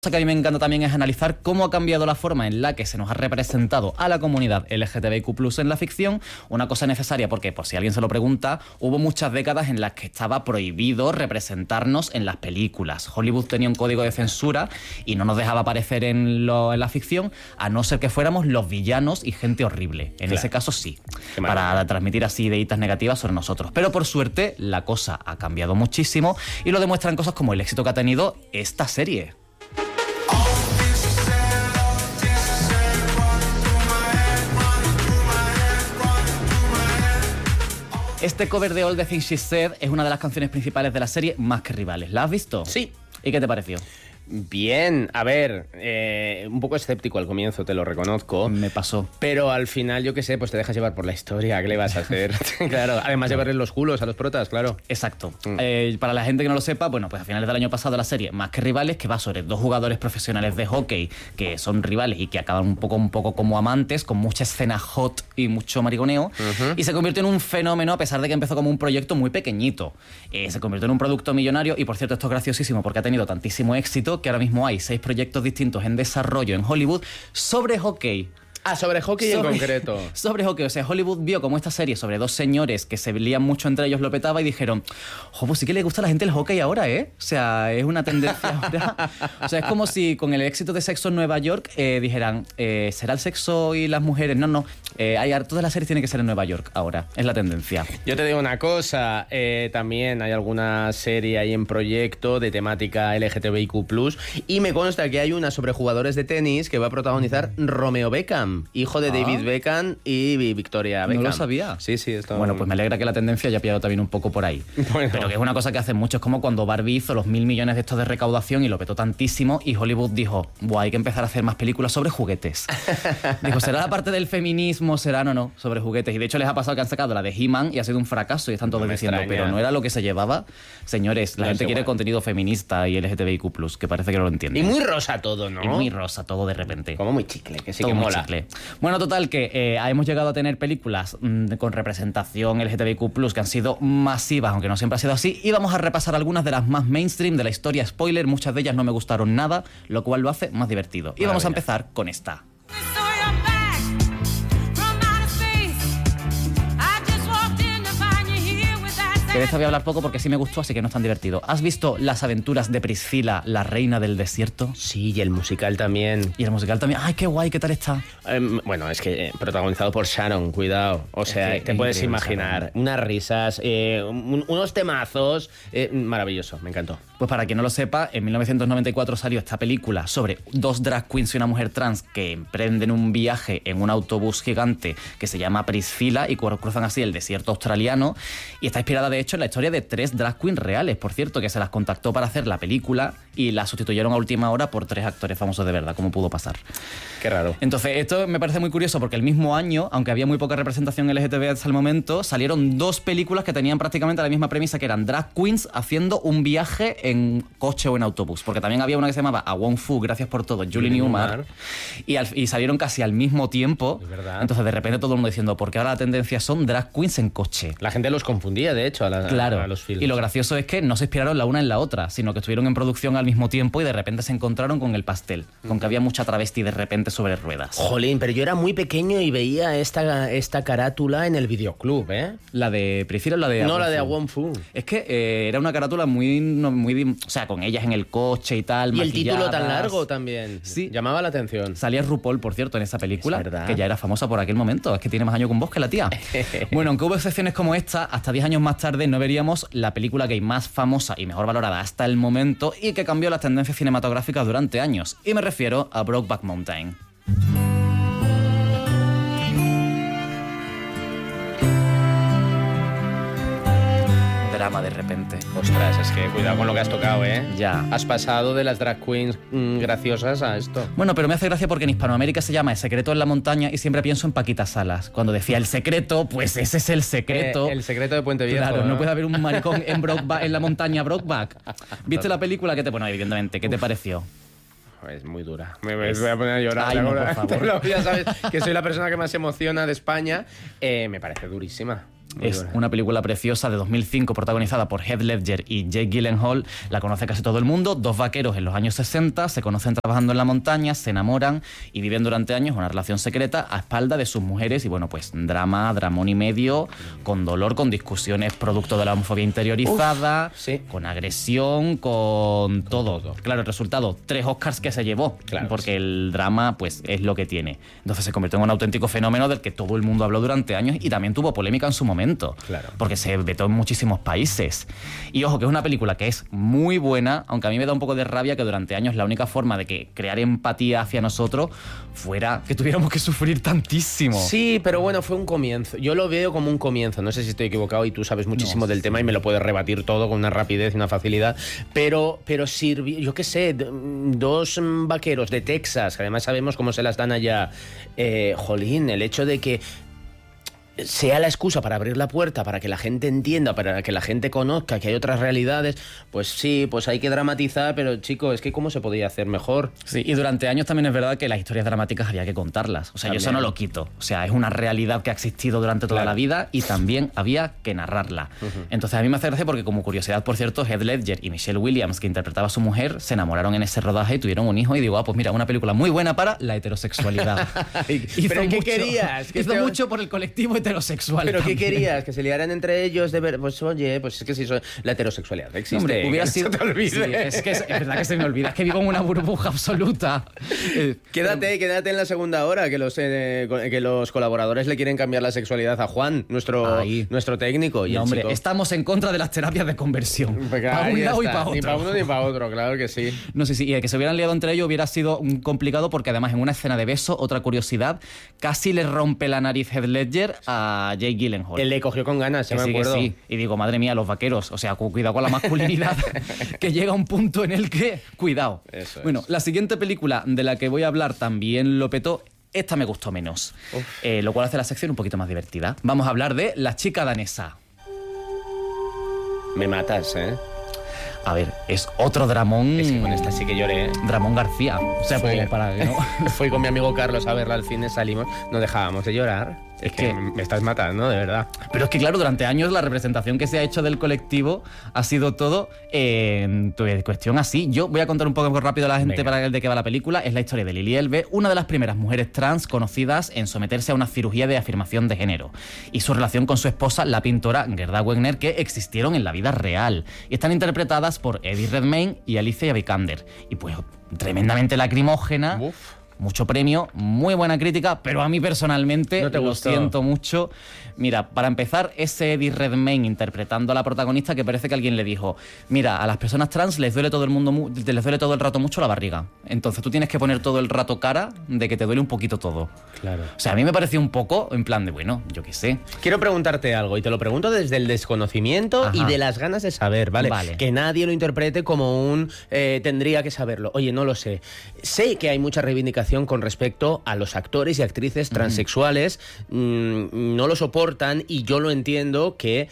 que a mí me encanta también es analizar cómo ha cambiado la forma en la que se nos ha representado a la comunidad LGTBIQ+ en la ficción, una cosa necesaria porque, por si alguien se lo pregunta, hubo muchas décadas en las que estaba prohibido representarnos en las películas. Hollywood tenía un código de censura y no nos dejaba aparecer en la ficción, a no ser que fuéramos los villanos y gente horrible. En ese caso sí, para transmitir así ideitas negativas sobre nosotros. Pero por suerte la cosa ha cambiado muchísimo y lo demuestran cosas como el éxito que ha tenido esta serie. Este cover de All the Things She Said es una de las canciones principales de la serie Más que Rivales. ¿La has visto? Sí. ¿Y qué te pareció? Bien, a ver, un poco escéptico al comienzo, te lo reconozco. Me pasó. Pero al final, yo qué sé, pues te dejas llevar por la historia, ¿qué le vas a hacer? Claro, además de verles los culos a los protas, claro. Exacto. Para la gente que no lo sepa, bueno, pues a finales del año pasado la serie Más que Rivales, que va sobre dos jugadores profesionales de hockey que son rivales y que acaban un poco como amantes, con mucha escena hot y mucho mariconeo, y se convirtió en un fenómeno a pesar de que empezó como un proyecto muy pequeñito. Se convirtió en un producto millonario y, por cierto, esto es graciosísimo porque ha tenido tantísimo éxito que ahora mismo hay 6 proyectos distintos en desarrollo en Hollywood sobre hockey. Ah, sobre hockey en concreto. Sobre hockey, o sea, Hollywood vio como esta serie sobre dos señores que se lían mucho entre ellos lo petaba y dijeron, pues sí que le gusta a la gente el hockey ahora, ¿eh? O sea, es una tendencia ahora. O sea, es como si con el éxito de Sexo en Nueva York dijeran, ¿será el sexo y las mujeres? No. Todas las series tienen que ser en Nueva York ahora, es la tendencia. Yo te digo una cosa, también hay alguna serie ahí en proyecto de temática LGTBIQ+, y me consta que hay una sobre jugadores de tenis que va a protagonizar Romeo Beckham, hijo de David Beckham y Victoria Beckham. No lo sabía. Sí, esto... Bueno, pues me alegra que la tendencia haya pillado también un poco por ahí. Bueno. Pero que es una cosa que hacen mucho, es como cuando Barbie hizo los 1.000 millones de estos de recaudación y lo petó tantísimo y Hollywood dijo, hay que empezar a hacer más películas sobre juguetes. Dijo, ¿será la parte del feminismo? ¿Será? No, sobre juguetes. Y de hecho les ha pasado que han sacado la de He-Man y ha sido un fracaso y están todos diciendo, pero no era lo que se llevaba. Señores, la gente quiere contenido feminista y LGTBIQ+, que parece que no lo entienden. Y muy rosa todo, ¿no? Y muy rosa todo de repente. Como muy chicle, que sí todo que mola. Chicle. Bueno, total, que hemos llegado a tener películas con representación LGTBIQ+, que han sido masivas, aunque no siempre ha sido así, y vamos a repasar algunas de las más mainstream de la historia. Spoiler, muchas de ellas no me gustaron nada, lo cual lo hace más divertido. Y vamos a empezar con esta. Que de esta voy a hablar poco porque sí me gustó, así que no es tan divertido. ¿Has visto Las aventuras de Priscila, la reina del desierto? Sí, y el musical también. Y el musical también. ¡Ay, qué guay! ¿Qué tal está? Bueno, es que protagonizado por Sharon, cuidado. O sea, te puedes imaginar. Sharon. Unas risas, unos temazos. Maravilloso, me encantó. Pues para quien no lo sepa, en 1994 salió esta película sobre dos drag queens y una mujer trans que emprenden un viaje en un autobús gigante que se llama Priscila y cruzan así el desierto australiano, y está inspirada de hecho en la historia de 3 drag queens reales, por cierto, que se las contactó para hacer la película y la sustituyeron a última hora por 3 actores famosos de verdad. ¿Cómo pudo pasar? Qué raro. Entonces esto me parece muy curioso porque el mismo año, aunque había muy poca representación LGTB hasta el momento, salieron 2 películas que tenían prácticamente la misma premisa, que eran drag queens haciendo un viaje en coche o en autobús, porque también había una que se llamaba A Wong Fu, gracias por todo, Julie Newmar, y salieron casi al mismo tiempo. Es verdad. Entonces de repente todo el mundo diciendo, ¿por qué ahora la tendencia son drag queens en coche? La gente los confundía, de hecho, a los films. Y lo gracioso es que no se inspiraron la una en la otra, sino que estuvieron en producción al mismo tiempo y de repente se encontraron con el pastel, con que había mucha travesti de repente sobre ruedas. Jolín, pero yo era muy pequeño y veía esta carátula en el videoclub, ¿eh? ¿La de Priscila o la de No, la de A Wong Fu. Es que era una carátula muy... O sea, con ellas en el coche y tal, y el título tan largo también. Sí. Llamaba la atención. Salía RuPaul, por cierto, en esa película, es verdad, que ya era famosa por aquel momento. Es que tiene más años con vos que la tía. Bueno, aunque hubo excepciones como esta, hasta 10 años más tarde no veríamos la película gay más famosa y mejor valorada hasta el momento y que cambió las tendencias cinematográficas durante años. Y me refiero a Brokeback Mountain. Drama de repente. Ostras, es que cuidado con lo que has tocado, ¿eh? Ya. Has pasado de las drag queens graciosas a esto. Bueno, pero me hace gracia porque en Hispanoamérica se llama El secreto en la montaña y siempre pienso en Paquita Salas. Cuando decía el secreto, pues ese es el secreto. El secreto de Puente Viejo. Claro, no puede haber un maricón en la montaña Brokeback. ¿Viste la película? Bueno, evidentemente, ¿qué te pareció? Es muy dura. Me voy a poner a llorar. Ay, no, por favor. Ya sabes que soy la persona que más se emociona de España. Me parece durísima. Es una película preciosa de 2005 protagonizada por Heath Ledger y Jake Gyllenhaal. La conoce casi todo el mundo. Dos vaqueros en los años 60 se conocen trabajando en la montaña, se enamoran y viven durante años una relación secreta a espaldas de sus mujeres. Y bueno, pues dramón y medio, con dolor, con discusiones producto de la homofobia interiorizada, con agresión, con todo. Claro, el resultado, 3 Oscars que se llevó, porque el drama pues es lo que tiene. Entonces se convirtió en un auténtico fenómeno del que todo el mundo habló durante años y también tuvo polémica en su momento. Porque se vetó en muchísimos países. Y ojo, que es una película que es muy buena, aunque a mí me da un poco de rabia que durante años la única forma de que crear empatía hacia nosotros fuera que tuviéramos que sufrir tantísimo. Sí, pero bueno, fue un comienzo. Yo lo veo como un comienzo. No sé si estoy equivocado y tú sabes muchísimo del tema y me lo puedes rebatir todo con una rapidez y una facilidad. Pero sirvió, yo qué sé, 2 vaqueros de Texas, que además sabemos cómo se las dan allá. Jolín, el hecho de que sea la excusa para abrir la puerta, para que la gente entienda, para que la gente conozca que hay otras realidades, pues sí, pues hay que dramatizar, pero chico, es que ¿cómo se podía hacer mejor? Sí, y durante años también es verdad que las historias dramáticas había que contarlas. O sea, también. Yo eso no lo quito. O sea, es una realidad que ha existido durante toda la vida y también había que narrarla. Entonces a mí me hace gracia porque, como curiosidad, por cierto, Heath Ledger y Michelle Williams, que interpretaba a su mujer, se enamoraron en ese rodaje y tuvieron un hijo. Y digo, pues mira, una película muy buena para la heterosexualidad. ¿Pero qué querías? Hizo mucho por el colectivo heterosexual. ¿Pero también. qué querías? ¿Que se liaran entre ellos? Pues oye, pues es que si la heterosexualidad existe. Hombre, hubiera sido... te olvides. Sí, es verdad que se me olvida. Es que vivo en una burbuja absoluta. Quédate en la segunda hora, que los colaboradores le quieren cambiar la sexualidad a Juan, nuestro técnico. Y hombre, estamos en contra de las terapias de conversión. Para un lado y para otro. Ni para uno ni para otro, claro que sí. No sé si y que se hubieran liado entre ellos hubiera sido complicado porque además en una escena de beso, otra curiosidad, casi le rompe la nariz Heath Ledger a Jake Gyllenhaal. Él le cogió con ganas, me acuerdo. Sí. Y digo, madre mía, los vaqueros, o sea, cuidado con la masculinidad, que llega un punto en el que, cuidado. Bueno, la siguiente película de la que voy a hablar también lo petó. Esta me gustó menos, lo cual hace la sección un poquito más divertida. Vamos a hablar de La chica danesa. Me matas, ¿eh? A ver, es otro dramón. Es que con esta sí que lloré, ¿eh? Dramón García. O sea, como para que no. Fui con mi amigo Carlos a verla al cine, salimos, no dejábamos de llorar. Es que me estás matando, de verdad. Pero es que, claro, durante años la representación que se ha hecho del colectivo ha sido todo en cuestión así. Yo voy a contar un poco rápido a la gente para de qué va la película. Es la historia de Lili Elbe, una de las primeras mujeres trans conocidas en someterse a una cirugía de afirmación de género, y su relación con su esposa, la pintora Gerda Wegner, que existieron en la vida real. Y están interpretadas por Eddie Redmayne y Alicia Vikander. Y pues tremendamente lacrimógena. Mucho premio, muy buena crítica, pero a mí personalmente lo siento mucho. Mira, para empezar, ese Eddie Redmayne interpretando a la protagonista, que parece que alguien le dijo, mira, a las personas trans les duele todo el rato mucho la barriga. Entonces tú tienes que poner todo el rato cara de que te duele un poquito todo. Claro. O sea, a mí me pareció un poco en plan de, bueno, yo qué sé. Quiero preguntarte algo, y te lo pregunto desde el desconocimiento y de las ganas de saber, ¿vale? Que nadie lo interprete como un tendría que saberlo. Oye, no lo sé. Sé que hay mucha reivindicación con respecto a los actores y actrices transexuales. No lo soportan, y yo lo entiendo que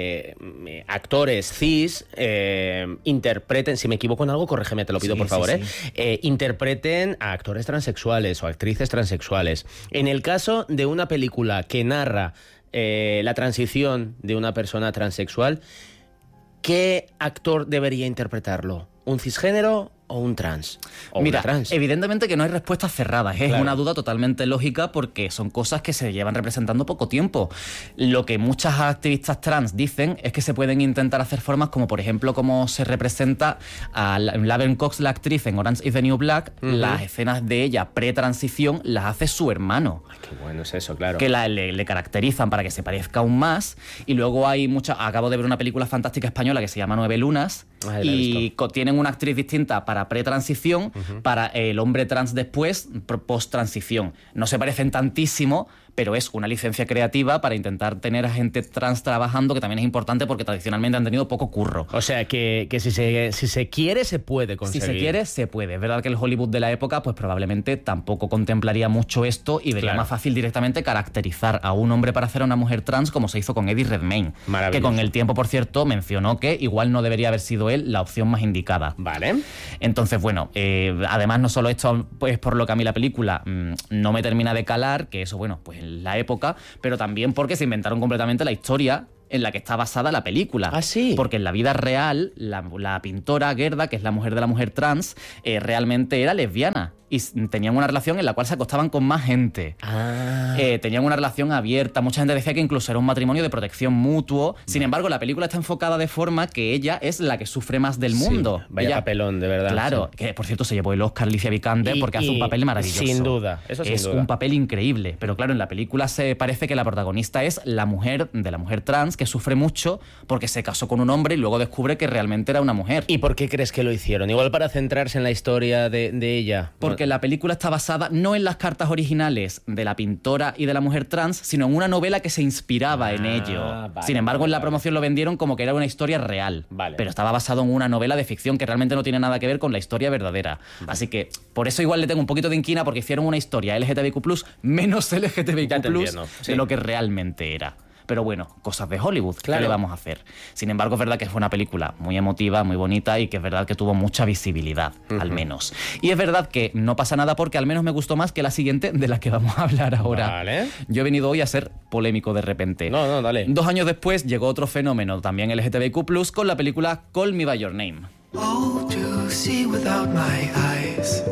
actores cis interpreten, si me equivoco en algo, corrígeme, te lo pido por favor, interpreten a actores transexuales o actrices transexuales. En el caso de una película que narra la transición de una persona transexual, ¿qué actor debería interpretarlo? ¿Un cisgénero o un trans? O mira, una trans. Evidentemente que no hay respuestas cerradas, es una duda totalmente lógica porque son cosas que se llevan representando poco tiempo. Lo que muchas activistas trans dicen es que se pueden intentar hacer formas como, por ejemplo, como se representa a Laverne Cox, la actriz en Orange is the New Black. Las escenas de ella pre-transición las hace su hermano. Ay, qué bueno es eso, claro. Que le caracterizan para que se parezca aún más. Y luego hay acabo de ver una película fantástica española que se llama 9 lunas. Y tienen una actriz distinta para pre-transición, para el hombre trans después, post-transición. No se parecen tantísimo, pero es una licencia creativa para intentar tener a gente trans trabajando, que también es importante porque tradicionalmente han tenido poco curro. O sea, que si se quiere, se puede conseguir. Si se quiere, se puede. Es verdad que el Hollywood de la época pues probablemente tampoco contemplaría mucho esto y vería más fácil directamente caracterizar a un hombre para hacer a una mujer trans, como se hizo con Eddie Redmayne. Que con el tiempo, por cierto, mencionó que igual no debería haber sido él la opción más indicada. Vale. Entonces, bueno, además no solo esto pues por lo que a mí la película no me termina de calar, que eso, bueno, pues en la época, pero también porque se inventaron completamente la historia en la que está basada la película. ¿Ah, sí? Porque en la vida real, la pintora Gerda, que es la mujer de la mujer trans, realmente era lesbiana. Y tenían una relación en la cual se acostaban con más gente. Tenían una relación abierta. Mucha gente decía que incluso era un matrimonio de protección mutuo. Sin embargo, la película está enfocada de forma que ella es la que sufre más del mundo. Sí, vaya papelón, de verdad. Claro, sí. Que por cierto se llevó el Oscar Alicia Vikander porque hace un papel maravilloso. Sin duda, eso sin duda. Es un papel increíble. Pero claro, en la película se parece que la protagonista es la mujer de la mujer trans que sufre mucho porque se casó con un hombre y luego descubre que realmente era una mujer. ¿Y por qué crees que lo hicieron? Igual para centrarse en la historia de ella. Porque la película está basada no en las cartas originales de la pintora y de la mujer trans, sino en una novela que se inspiraba en ello. Vale, Sin embargo, en la promoción lo vendieron como que era una historia real. Vale. Pero estaba basado en una novela de ficción que realmente no tiene nada que ver con la historia verdadera. Así que por eso igual le tengo un poquito de inquina, porque hicieron una historia LGTBIQ+, menos LGTBIQ+, sí. de lo que realmente era. Pero bueno, cosas de Hollywood, claro. ¿Qué le vamos a hacer? Sin embargo, es verdad que fue una película muy emotiva, muy bonita y que es verdad que tuvo mucha visibilidad, al menos. Y es verdad que no pasa nada porque al menos me gustó más que la siguiente de la que vamos a hablar ahora. Vale. Yo he venido hoy a ser polémico de repente. No, dale. 2 años después llegó otro fenómeno, también LGTBIQ+, con la película Call Me By Your Name. Oh, to see without my eyes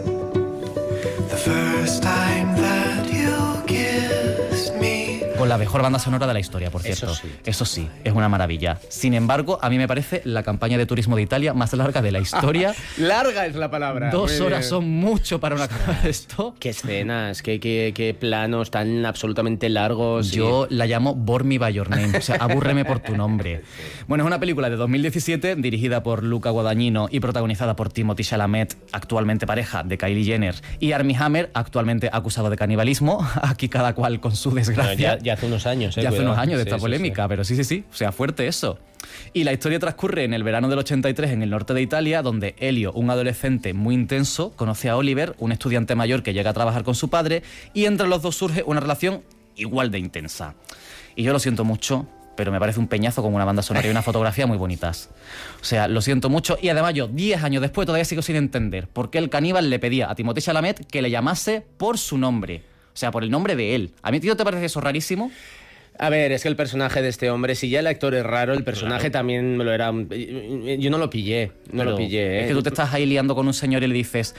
the first time that you kissed me. Con la mejor banda sonora de la historia, por cierto. Eso sí, es una maravilla. Sin embargo, a mí me parece la campaña de turismo de Italia más larga de la historia. Larga es la palabra. 2 horas son mucho para una cosa de esto. Qué escenas, qué planos tan absolutamente largos. Yo la llamo Bore Me By Your Name, o sea, abúrreme por tu nombre. Bueno, es una película de 2017 dirigida por Luca Guadagnino y protagonizada por Timothée Chalamet, actualmente pareja de Kylie Jenner, y Armie Hammer, actualmente acusado de canibalismo. Aquí cada cual con su desgracia. Ya hace unos años, Ya hace cuidado. unos años de esta Sí. polémica, pero sí. O sea, fuerte eso. Y la historia transcurre en el verano del 83 en el norte de Italia, donde Elio, un adolescente muy intenso, conoce a Oliver, un estudiante mayor que llega a trabajar con su padre, y entre los dos surge una relación igual de intensa. Y yo lo siento mucho, pero me parece un peñazo con una banda sonora y una fotografía muy bonitas. O sea, lo siento mucho. Y además yo, 10 años después, todavía sigo sin entender por qué el caníbal le pedía a Timothée Chalamet que le llamase por su nombre. O sea, por el nombre de él. ¿A mí, tío, te parece eso rarísimo? A ver, es que el personaje de este hombre, si ya el actor es raro, el personaje también me lo era... Yo no lo pillé, lo pillé. Es que tú te estás ahí liando con un señor y le dices,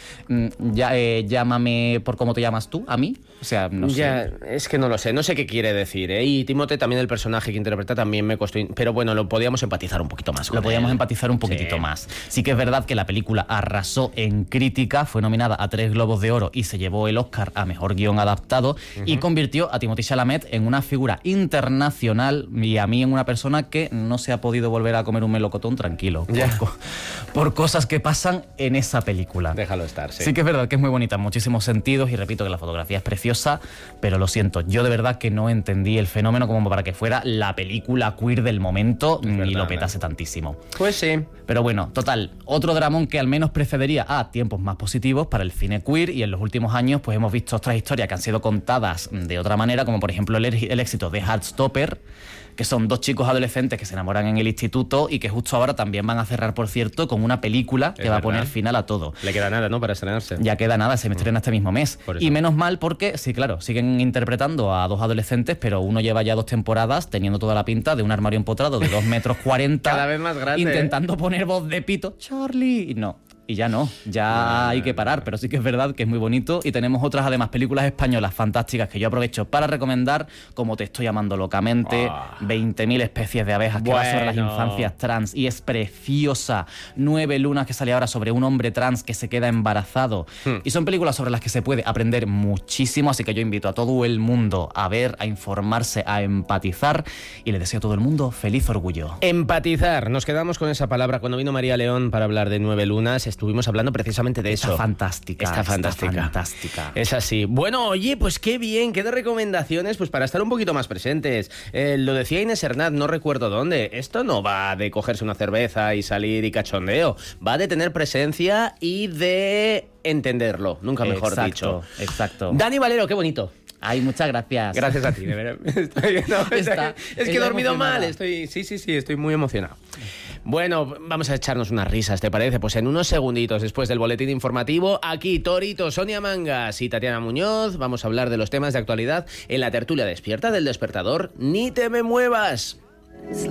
llámame por cómo te llamas tú, a mí. O sea, no sé. Es que no lo sé, no sé qué quiere decir, ¿eh? Y Timothée también, el personaje que interpreta, también me costó... Pero bueno, lo podíamos empatizar un poquito más con Lo podíamos él. empatizar un poquitito más. Sí que es verdad que la película arrasó en crítica, fue nominada a 3 Globos de Oro y se llevó el Oscar a Mejor Guión Adaptado y convirtió a Timothée Chalamet en una figura internacional y a mí en una persona que no se ha podido volver a comer un melocotón tranquilo por cosas que pasan en esa película. Déjalo estar, sí. Sí que es verdad que es muy bonita en muchísimos sentidos y repito que la fotografía es preciosa, pero lo siento, yo de verdad que no entendí el fenómeno como para que fuera la película queer del momento ni lo petase tantísimo. Pues sí. Pero bueno, total, otro dramón que al menos precedería a tiempos más positivos para el cine queer, y en los últimos años pues hemos visto otras historias que han sido contadas de otra manera, como por ejemplo el éxito de Heartstopper, que son 2 chicos adolescentes que se enamoran en el instituto y que justo ahora también van a cerrar, por cierto, con una película que va a poner final a todo. Le queda nada, ¿no?, para estrenarse. Ya queda nada, se me estrena este mismo mes. Y menos mal porque, sí, claro, siguen interpretando a 2 adolescentes, pero uno lleva ya 2 temporadas teniendo toda la pinta de un armario empotrado de 2,40 metros. Cada vez más grande. Intentando poner voz de pito. Charlie. Y no. Y ya no, ya hay que parar, pero sí que es verdad que es muy bonito y tenemos otras además películas españolas fantásticas que yo aprovecho para recomendar, como Te estoy amando locamente, 20.000 especies de abejas, que va sobre las infancias trans y es preciosa, 9 lunas, que sale ahora sobre un hombre trans que se queda embarazado y son películas sobre las que se puede aprender muchísimo, así que yo invito a todo el mundo a ver, a informarse, a empatizar y le deseo a todo el mundo feliz orgullo. Empatizar, nos quedamos con esa palabra cuando vino María León para hablar de 9 lunas. Estuvimos hablando precisamente de eso. Está fantástica. Está fantástica. Es así. Bueno, oye, pues qué bien, qué de recomendaciones pues para estar un poquito más presentes. Lo decía Inés Hernat, no recuerdo dónde. Esto no va de cogerse una cerveza y salir y cachondeo. Va de tener presencia y de entenderlo, nunca mejor dicho. Exacto. Dani Valero, qué bonito. Ay, muchas gracias. Gracias a ti, de verdad. Es que he dormido mal. Sí, estoy muy emocionado. Bueno, vamos a echarnos unas risas, ¿te parece? Pues en unos segunditos después del boletín informativo, aquí Torito, Sonia Mangas y Tatiana Muñoz, vamos a hablar de los temas de actualidad en la tertulia despierta del Despertador. ¡Ni te me muevas!